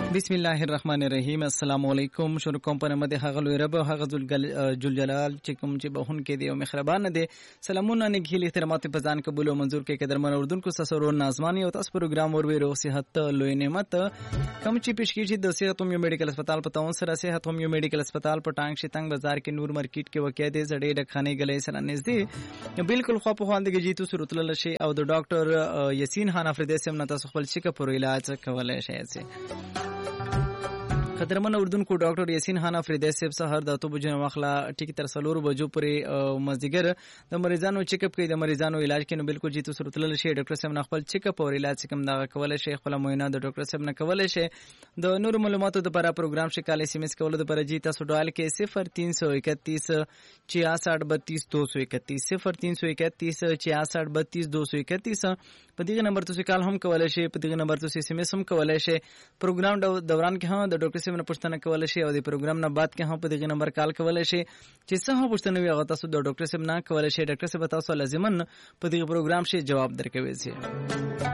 بسم الله الرحمن الرحیم. السلام علیکم. شروع کوم په نامه د هغه لوی رب هغه ذل جلال چې کوم چې بهون کې دی او مهربان دی. سلامونه نګهیل احترامات په ځان قبول او منزور کې قدرمن اردوونکو سسرو نازمانی او تاسو پروګرام ور ویرو صحت لوی نعمت کوم چې پیش کیږي د صحت هم یو میډیکل هسپتال په تاون سره صحت هم یو میډیکل هسپتال په ټانګ شتنګ بازار کې نور مارکیټ کې واقع دی. زړې ډکخانه غلې سره نږدې بالکل خو په خواندګي جیتو سرتل شي او د ډاکټر یاسین خان افریدی سم نه تاسو خپل چیک اپ علاج کولای شئ. قدرمن اردوونکو ډاکټر یاسین خان افریدی صاحب سحر د 8 بجو واخلا ټیک تر 4 بجو پورې مازیګر د مریضانو چیک اپ کوي د مریضانو علاج کوي. نو بالکل جیتو سرتل شي ډاکټر صاحب نه خپل چیک اپ او علاج کوم دا کولای شي. خپل معاینه د ډاکټر صاحب نه کولای شي. د نور معلوماتو لپاره پروګرام شي کال اس ام اس کول د پر جی تاسو ډال کې 0331 6632 231 0331 6632 231 په دغه نمبر تاسو کال هم کولای شي. په دغه نمبر تاسو اس ام اس هم کولای شي. پروګرام دوران کې هم د ډاکټر صاحب نه پوښتنه کولای شي او د پروګرام نه بعد کې هم په دغه نمبر کال کولای شي. چې څه هم پوښتنه وي هغه تاسو د ډاکټر صاحب نه کولای شي. ډاکټر صاحب تاسو لازمن په دغه پروګرام شي جواب درکوي شي.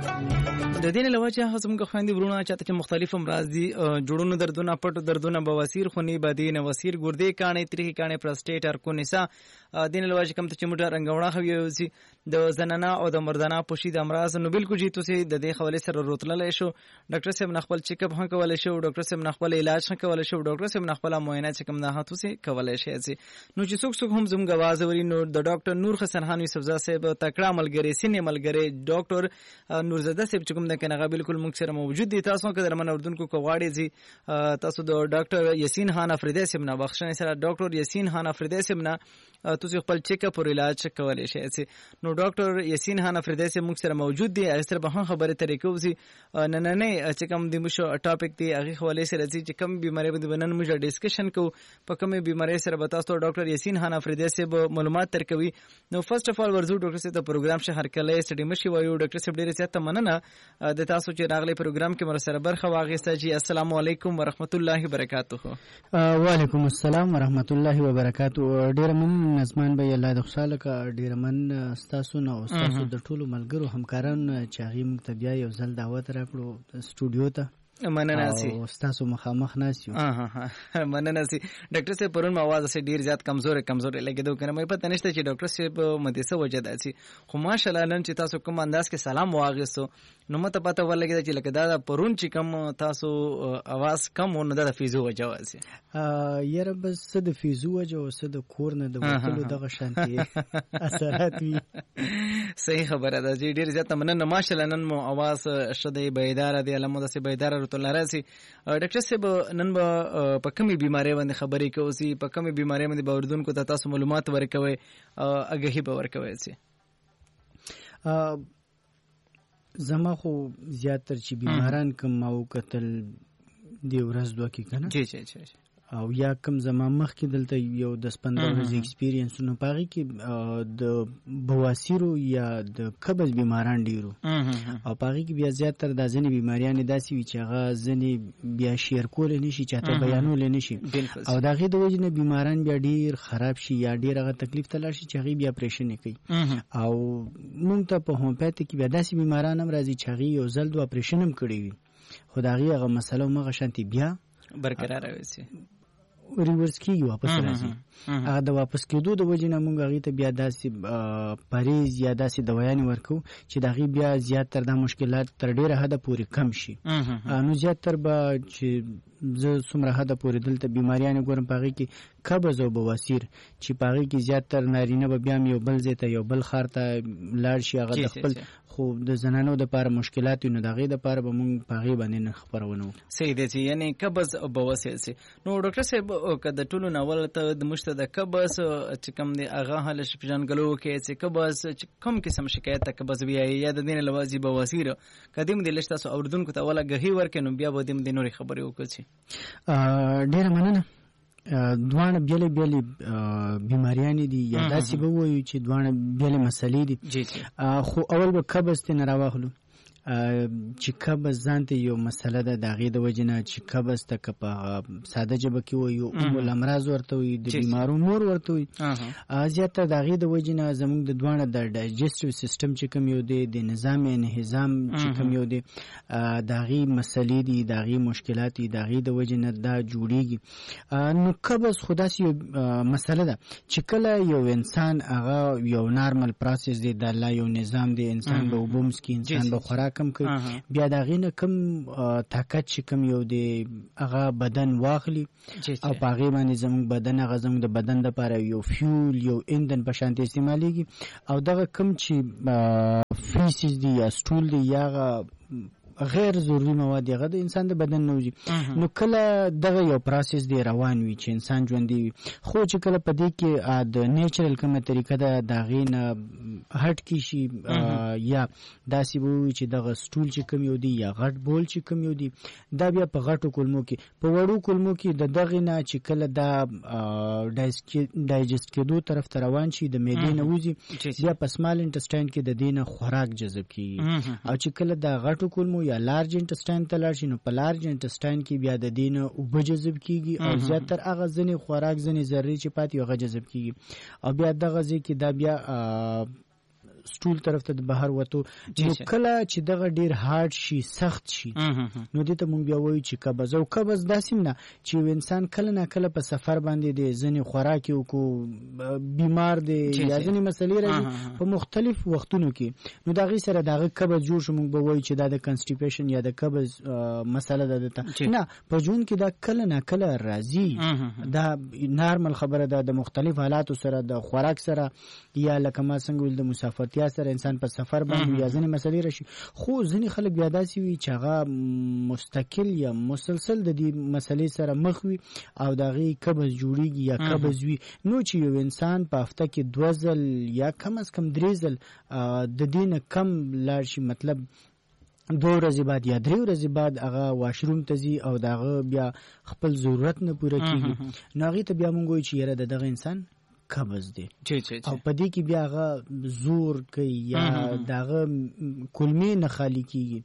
د دې نه علاوه چې هغه زموږ خويندې ورونه چاته چې مختلف امراض دي جوړونو دردونه پټو دردونه بواسیر خونی بادي نواسیر ګردې کانې تریخي کانې پروستیټ ارکونیسا د نه علاوه چې کوم ته چې موټر رنگونه خوي د زنانه او د مردانه پوشید امراض نو بالکل جی تاسو د دې حواله سره روتللی شو. ډاکټر صاحب نخپل چیک اپ هم کولای شي. ډاکټر صاحب نخپل علاج هم کولای شي. ډاکټر صاحب نخپل معاینه چې کوم نه تاسو کولای شي. نو چې څوک هم زموږ आवाज وري نو د ډاکټر نور حسن خان یوسفزا صاحب تکړه ملګری سینې ملګری ډاکټر نورزاده صاحب چې کوم د کنه بالکل موږ سره موجود دي. تاسو کله من اردوونکو کوواړي زی تاسو د ډاکټر یاسین خان افریدی صاحب نه بخښنه سره ډاکټر یاسین خان افریدی صاحب نه تاسو خپل چیک اپ او علاج کولای شئ. نو ډاکټر یاسین خان افریدی صاحب موږ سره موجود دي. اکثر به خبره طریقو زی نه چې کوم د مشو ټاپک دی هغه حواله سره چې کوم بیماری باندې بنن موږ ډیسکشن کو په کومه بیماری سره به تاسو ډاکټر یاسین خان افریدی صاحب معلومات ترکوي. نو فرست اف ال ورزو ډاکټر صاحب د پروګرام شه هر کله سټډي مشي وایو. ډاکټر صاحب ډیره زیاته مننه د تاسو چې راغلي پروګرام کې مر سره برخه واغسته. جی السلام علیکم ورحمت الله وبرکاته. وعلیکم السلام ورحمت الله وبرکاته. ډیر من نظمان به الله د خوشاله کا ډیر من تاسو نو تاسو د ټولو ملګرو همکاران چې هغه موږ ته بیا یو ځل دعوت راکړو سټوډیو ته. مننه سي تاسو مخامخ ناسیو. مننه سي ډاکټر صاحب پرون आवाज سره ډیر زیات کمزور لګیدو کنه مې پته نشته چې ډاکټر صاحب مدرسه وجه داسي خو ماشاءالله نن چې تاسو کوم انداز کې سلام واغستو نو مته پته ولګیدا چې لکه دا پرون چې کوم تاسو आवाज کم ونه د فیزو وجه واسي یره بس د فیزو وجه او د کور نه د وټلو دغه شانتي اثرات وي. صحیح خبره ده چې ډیر زیات مننه ماشاءالله نن مو आवाज شته بیدار دی علامه د بیدار تلاراسي. ډاکټر صاحب نن په کومې بیماری باندې خبرې کوي په کومې بیماری باندې باوردونکو ته تاسو معلومات ورکوي اگهي به ورکوي سي. زما خو زیاتره چې بیماران کوم او قتل دی ورځ دوه کې کنه جی او یا کوم زما مخ کې دلته یو د 15 ورځې ایکسپیرینس نو پاږي کې د بواسیرو یا د قبض بیماران ډیرو او پاږي کې بیا زیاتره د ځینې بیماریان داسې وي چې هغه ځینې بیا شیر کول نشي چاته بیانول نشي او دا غي د وجنه بیماران بیا ډیر خراب شي یا ډیر هغه تکلیف تلل شي چې هغه بیا اپریشن کوي او مونږ ته په هومپاتی کې بیا داسې بیماران هم راځي چې هغه یو ځل دوه اپریشن هم کړی وي خو دا غي هغه مسله مغه شانتي بیا برقرار وي ریورس کیږي واپس راځي. هغه د واپس کېدو د وجې نه مونږ هغې ته بیا داسې پریز یا داسې دوايانې ورکو چې د هغې بیا زیاتر دا مشکلات تر ډېره حده پورې کم شي. نو زیاتر به چې زه څومره حده پورې دلته بیماریانې ګورم په هغې کې قبض او بواسیر چې په هغې کې زیاتر نارینه به بیا هم یو بل ځای ته یو بل ښار ته لاړ شي هغه د خپل خو د زنانو دپاره مشکلات وي نو د هغې دپاره به مونږ په هغې باندې نه خپرونه وکړو. صحیح دی چې یعنې قبض او بواسیر سي. نو ډاکټر صاحب که د ټولو ناول ته د مشته د قبض چې کوم دی هغه حال شپژانګلو کې چې قبض چې کوم قسم شکایت ته قبض وي یا د دې نه لوازي بواسیر قدیم د لښت تاسو اوردونکو ته ولا غهي ورکې نو بیا به د نورې خبرې وکړي. ډېره مننه. دوانه بیلې بیماریانې دي یا داسې به وایو چې دوانه بیلې مسلې دي خو اول به قبض ته نه راواخلو چې قبض ځان ته یو مسله ده د هغې د وجې نه چې قبض ته که په ساده ژبه کې وایو ام الامراض ورته وایي د بیمارو مور ورته وایي زیاتره د هغې د وجې نه زموږ د دواړه د ډایجسټیو سیسټم چې کوم یو دی د نظام انهضام چې کوم یو دی د هغې مسلې دي د هغې مشکلات دي د هغې د وجې نه دا جوړېږي. نو قبض خو داسې یو مسله ده چې کله یو انسان هغه یو نارمل پروسس دی د الله یو نظام دی انسان به اوبه مسکي انسان به خوراک هم کوي بیا د هغې نه کوم طاقت چې کوم یو دی هغه بدن واخلي او په هغې باندې زموږ بدن هغه زموږ د بدن دپاره یو فیول یو ایندن په شانتې استعمالیږي او دغه کوم چې فیسز دی یا سټول دی یا غیر ضروري مواد هغه د انسان د بدن نه وځي. نو کله دغه یو پروسس دی روان وي چې انسان ژوندی وي خو چې کله په دې کې د نیچرل کومه طریقه ده د هغې نه هټ کې شي یا داسې به ووي چې دغه سټول چې کوم یو دی یا غټ بول چې کوم یو دی دا بیا په غټو کولمو کې په وړو کولمو کې د دغې نه چې کله دا ډایجسټ کېدو طرف ته روان شي د معدې نه وځي بیا په سمال انټسټاین کې د دې نه خوراک جذب کېږي او چې کله دا غټو کولمو یا لارج انټسټاین ته لاړ شي نو په لارج انټسټاین کې بیا د دې نه اوبه جذب کېږي او زیاتر هغه ځینې خوراک ځینې ذرې چې پاتې هغه جذب کېږي او بیا دغه ځای کې دا بیا سټول طرف ته بهر وته نو کله چې دغه ډیر هارد شي سخت شي نو دې ته مونږ بیا وایو چې قبض او قبض داسې نه چې انسان کله نه کله په سفر باندې د ځینې خوراک یو کو بیمار دی یا ځینې مسلې راځي په مختلف وختونو کې نو دا غي سره دغه قبض جوړ شو مونږ به وایو چې دا د کنسټیپیشن یا د قبض مسله ده نه په جون کې دا کله نه کله راځي دا نارمل خبره ده د مختلف حالاتو سره د خوراک سره یا لکه ما څنګه ویل د مسافر یا سره انسان په سفر باندې یا ځینې مسلې راشي خو ځینې خلک بیا داسې وي چې هغه مستقل یا مسلسل د دې مسلې سره مخ وي او د هغې قبض جوړېږي یا قبض وي نو چې یو انسان په هفته کې 2 ځل یا کم از کم 3 ځل د دې نه کم لاړ شي مطلب 2 ورځې بعد یا 3 ورځې بعد هغه واشروم ته ځي او د هغه بیا خپل ضرورت نه پوره کېږي نو هغې ته بیا مونږ وایو چې یاره د دغه انسان قبض دی او په دې کې بیا هغه زور کوي یا دغه کلمې نه خالی کېږي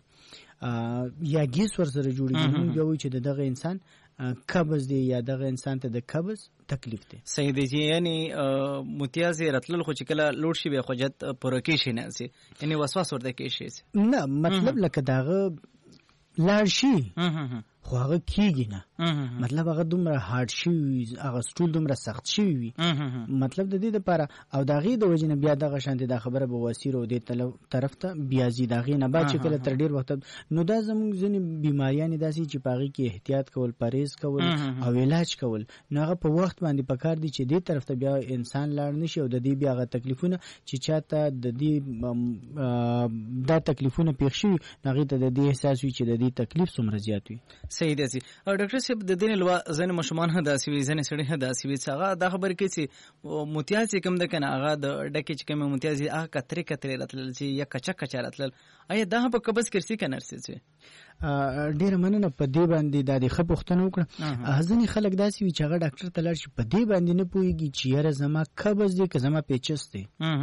یا ګیس ورسره جوړېږي مونږ بیا وایو چې دغه انسان قبض دی یا دغه انسان ته د قبض تکلیف دی. صحیح دی یعنی متیازې راتلل خو چې کله لوړ شي بیا خوجت پوره کېشي نه سي یعنی وسواس ورته کېشي نه مطلب لکه دغه لاړ شي خو هغه کېږي نه مطلب هغه دومره هارد شوي هغه سټول دومره سخت شوي وي مطلب د دې دپاره او د هغې د وجې نه بیا دغه شانتې دا خبره به وسیر او دې طرف ته بیا ځي د هغې نه بعد چې کله تر ډېر وخته نو دا زموږ ځینې بیماریانې داسې چې په هغې کې احتیاط کول پرهیز کول او علاج کول نو هغه په وخت باندې پکار دي چې دې طرف ته بیا انسان لاړ نه شي او د دې بیا هغه تکلیفونه چې چاته د دې دا تکلیفونه پېښ شوي نو هغې ته د دې احساس وي چې د دې تکلیف څومره زیات وي. صحیح دی او ډاکټر صاحب د دې لوا ځنه مشمان هدا سی وی ځنه سړی هدا سی وی څنګه دا خبر کې چې متیاز کم د کنه هغه د ډکه چې کوم متیاز هغه کترې راتل چې یا کچا راتل ایا دا په قبض کرسي کنه رسي ډیر مننه په دې باندې د خپختنه وکړه ځینې خلک داسې وي چې هغه ډاکټر ته لاړ شي په دې باندې نه پوهیږي چې یاره زما قبض دی که زما پیچس دی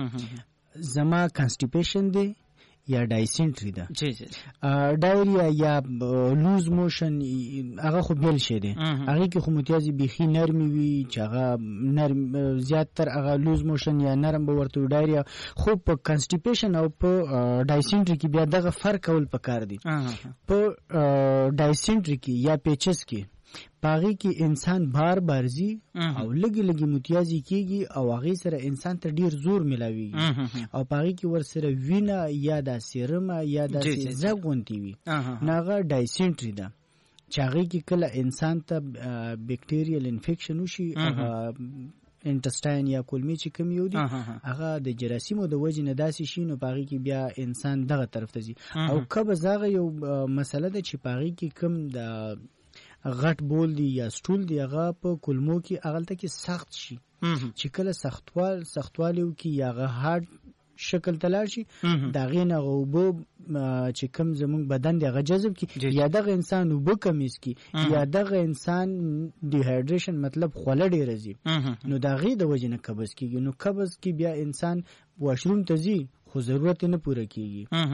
زما کانسټیپیشن دی یا ډایسنټری ده ډایریا یا لوز موشن هغه خو بیل شي دی هغه کې خو متیازي بيخي نرمي وي چې هغه نرم زیاتره هغه لوز موشن یا نرم به ورته ډایریا خو په کانسټیپیشن او په ډایسنټری کې بیا دغه فرق کول پکار دي په ډایسنټری کې یا پیچس کې پاغي کې انسان بار زی او لګي متیازي کیږي او هغه سره انسان ته ډیر زور ملاوي او پاغي کې ور سره وینا یا د سیرم یا د زغونتی وي ناغه ډایسنټری ده چې هغه کې کله انسان ته بکټیریل انفیکشن وشي انټسټاین یا کولمې چې کوم یو دي هغه د جراثیمو د وجې نه داسې شي نو پاغي کې بیا انسان دغه طرف ته ځي او قبض هغه یو مسله ده چې پاغي کې کوم د غټ بول دی یا سټول دی هغه په کولمو کې اغلته کې سخت شي چې کله سختوالی وکي یا هغه هارد شکل تلار شي دا غینه غوبو چې کوم زموږ بدن دی هغه جذب کی یا دغه انسان وبو کمیس کی یا دغه انسان ډیهایډریشن مطلب خوله ډیر زی نو دا غي د وجه نه قبض کیږي نو قبض کی بیا انسان واشروم ته ځي خو ضرورت نه پوره کیږي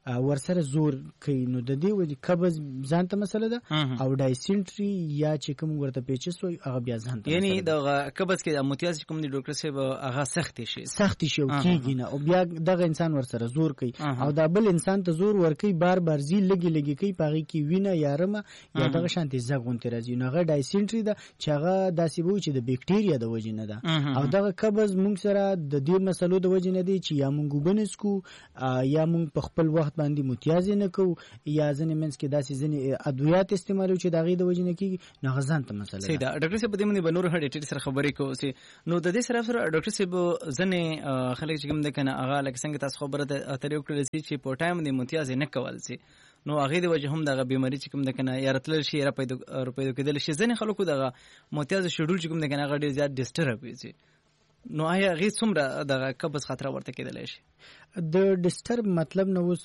ورسره زور کوي نو د دې وجه قبض ځان ته مسله ده او ډایسنټري یا چې کوم ورته پیچس وي هغه بیا ځان ته یعنی د قبض کې امتیاز کوم دی ډاکټر صاحب هغه سخت شي او کیږي نه او بیا دغه انسان ورسره زور کوي او دا بل انسان ته زور ورکوي بار بار زی لګي کوي پاغي کې وینه یارمه یا دغه شانتي زغونته راځي نو هغه ډایسنټري ده چې هغه داسې وو چې د بکټیریا د وجې نه ده او دغه قبض مونږ سره د دې مسلو د وجې نه دی چې یا مونږ وبنسکو یا مونږ په خپل وخت باندې متیازي نه کوو یا ځنې منځ کې داسې ځنې ادویات استعمالو چې دغه د وجې نه کیږي نو غزان ته مسله صحیح ده ډاکټر صاحب په دې باندې بنور هډ ډیټیل سره خبرې کوو نو د دې سره ډاکټر صاحب ځنې خلک چې کوم د کنه هغه لکه څنګه تاسو خبره اترې وکړل چې په ټایم باندې متیازي نه کول سي نو هغه د وجه هم دغه بیماری چې کوم د کنه یا راتل شي یا پیدا کېدل شي ځنې خلکو دغه متیازي شیډول چې کوم د کنه هغه ډیر زیات ډیسټرب وي نو آیا هغه څومره دغه قبض خطر ورته کېدلی شي د ډیسټرب مطلب نو اوس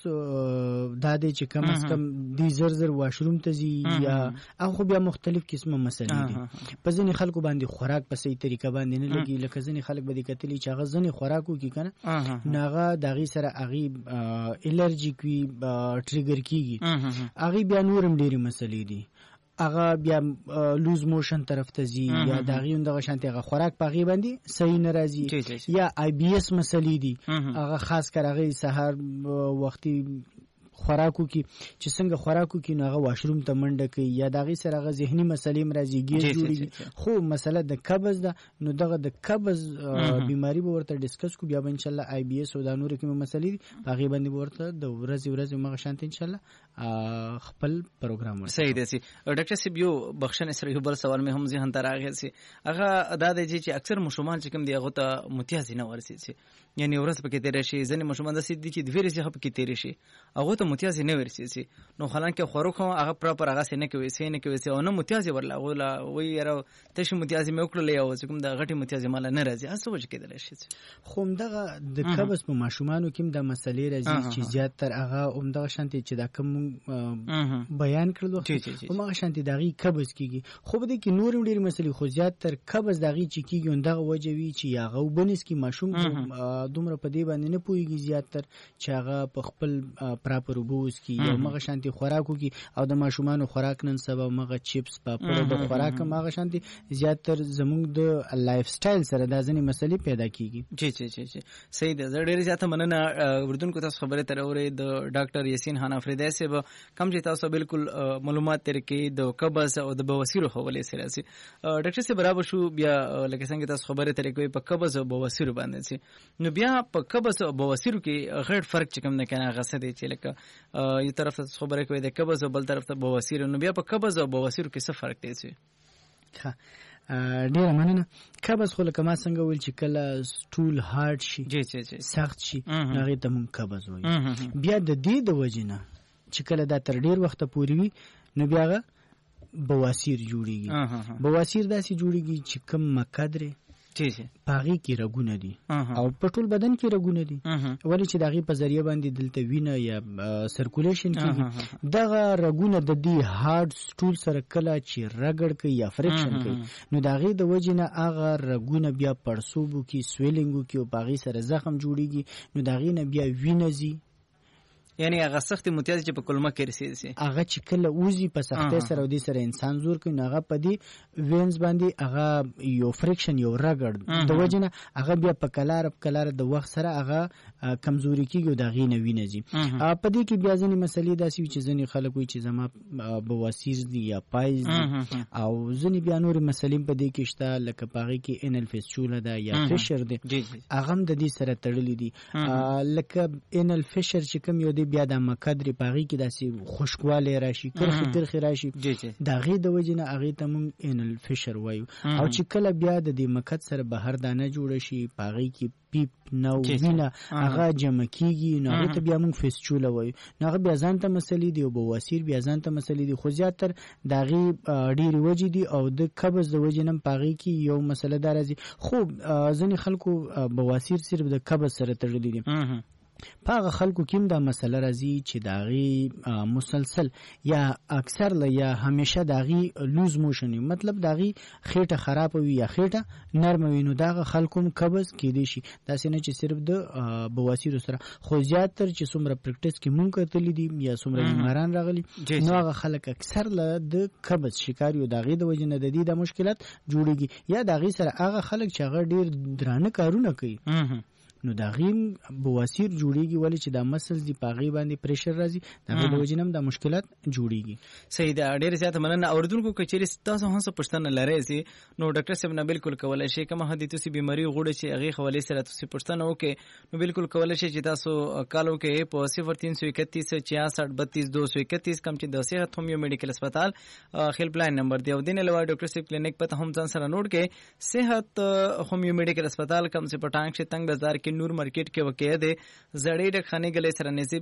دا دی چې کم از کم دی زر واشروم ته ځي یا هغه بیا مختلف قسمه مسلې دي په ځینې خلکو باندې خوراک په صحیح طریقه باندې نه لګي لکه ځینې خلک به د کتلی چې هغه ځینې خوراکو کې کنه ناغه دغه سره هغه الرجیک وي ټریګر کیږي هغه بیا نورم ډېری مسلې دي هغه بیا لوز موشن طرف ته ځي یا دغه دغه شانتي هغه خوراک پاغي باندې صحیح ناراضي یا آی بی اس مسلې دي هغه خاص کر هغه سحر وختي خوراکو کې چې څنګه خوراکو کې نو هغه واشروم ته منډه کوي یا دغه سره هغه ذهني مسلې مرضی ګیر جوړي خو مسله د قبض ده نو دغه د قبض بیماری به ورته ډیسکس کو بیا ان شاء الله آی بی اس او د نور کوم مسلې هغه باندې ورته د ورځ مغه شانت ان شاء الله خپل پروګرام صحیح دی ډاکټر صاحب یو بخښنه سره یو بل سوال مې هم ذهن ته راغی هغه دا دی چې اکثر مشومان چې کوم دی هغه ته متیازي نه ورسي یعنی ورځ پکې تیر شي ځنې مشومان د سې دي چې د ویرې څخه پکې تیر شي هغه ته متیازي نه ورسي نو حالانکه خوراک هغه پراپر هغه سینه کوي او نه متیازي ورلا وی یاره تاسو متیازي مې وکړلې او کوم د غټي متیازي مال نه راځي هڅه وجه کېدل شي خو دغه د قبض په ماشومانو کې د مسلې راځي چې زیات تر هغه عمدغه شانتي چې دا کوم بیان کړلو او هغه شانتي دغه قبض کیږي خو به د کې نور ډېر مسلې خو زیات تر قبض دغه چې کیږي دغه وجوي چې هغه وبنس کې ماشوم دومره په دې باندې نه پويږي زیات تر چې هغه په خپل پراپر وبوس کې یو مغه شانتي خوراکو کې او د ماشومانو خوراک نن سبا مغه چپس پاپړ د خوراک مغه شانتي زیات تر زموږ د لایف سټایل سره د ځنې مسلې پیدا کیږي جی صحیح ده زه ډېر زیاته مننه اردوونکو تاسو خبره تر اورې د ډاکټر یاسین حنا فریدی صاحب کوم چې تاسو بالکل معلومات تر کې د قبض او د بواسیر حواله سره سي ډاکټر صاحب برابر شو بیا لکه څنګه تاسو خبره تر کوي په قبض او بواسیر باندې سي نو بیا په قبض او بواسیر کې غیر فرق چې کوم نه کنه غسه دی چې لکه یو طرف ته خبره کوي د قبض او بل طرف ته بواسیر نو بیا په قبض او بواسیر کې څه فرق دی سي ډیره مننه قبض خو لکه ما څنګه ویل چې کله سټول هارد شي جی سخت شي هغه ته مون قبض وایي بیا د دې د وجنه چې کله دا تر ډیر وخت پورې وي نو بیا بواسیر جوړیږي بواسیر داسې جوړیږي چې کم مقدره پاغي کې رګونه دي او په ټول بدن کې رګونه دي ولی چې دغه په ذریعہ باندې دلته وینه یا سرکولیشن کیږي دغه رګونه د دې هارد سټول سره کله چې رګړ کوي یا فریکشن کوي نو دغه د وجنه هغه رګونه بیا پړسوبو کې سویلینګو کې او پاغي سره زخم جوړیږي نو دغه نه بیا وینه زی یعنی هغه سخت متیازي چې په کلمه کې رسیدي هغه چې کله اوزي په سختۍ سره او د سره انسان زور کوي هغه په دې وینز باندې هغه یو فریکشن یو رګړ د وجنه هغه بیا په کلار د وخت سره هغه کمزوري کیږي د غینه وینځي په دې کې بیا ځینې مسلې داسې چې ځینې خلک وي چې زما بواسیر دي یا پایز دي او ځینې بیا نور مسلې په دې کې شته لکه پاغي کې انل فیسچولا ده یا فشر دي هغه د دې سره تړلې دي لکه انل فشر چې کوم یو بیا د مقدرې پاغي کې داسې خوشکواله راشي کرخي راشي دا غي د وجنه هغه ته مونږ انل فشر وایو او چې کله بیا د دې مقد سره بهر دانه جوړ شي پاغي کې پیپ نو وینا هغه جمع کیږي نو هغه ته بیا مونږ فیسچولا وایو نو هغه بیا ځان ته مسلې دي او بواسیر بیا ځان ته مسلې دي خو زیاتر داغي ډېری وجې دي او د قبض د وجنم پاغي کې یو مسله دارځي خو ځنې خلکو بواسیر صرف د قبض سره تړلې دي پاغه خلکو کې دا مسله راځي چې داغي مسلسل یا اکثر یا همیشه داغي لوز موشن مطلب داغي خېټه خراب وي یا خېټه نرم وي نو داغه خلکو قبض کېدی شي دا سینه چې صرف د بواسیر سره خو زیات تر چې څومره پریکټیس کې مونږ کتلی دي یا څومره بیماران راغلي نو هغه خلک اکثر له د قبض شکار یو داغي د وجنه د دې د مشکلات جوړيږي یا داغي سره هغه خلک چې هغه ډیر درانه کارونه کوي نو دا غیم بواسیر جوړیږي ولی چې دا مسلز دی پاغي باندې پریشر راځي دا د وجنم دا مشکلات جوړیږي. صحیح دا ډیر زیات مننه اوردونکو کچېری تاسو هم څه پښتنه لرئ سي نو ډاکټر صاحب نه بالکل کولای شي کوم حدیث سي بیماری غوړي چې هغه حواله سره تاسو پښتنه وکي نو بالکل کولای شي چې تاسو کالو کې په 0331 کم چې د صحت هومیو میډیکل هسپتال هیلپ لاین نمبر دی او دین علاوه ډاکټر صاحب کلینیک په هم ځان سره نوٹ کې صحت هومیو میډیکل هسپتال کم سے پټانګ چې تنگ بازار کې نور مارکیټ کې وکړه دي زړې د خانه غلې سره نزدیک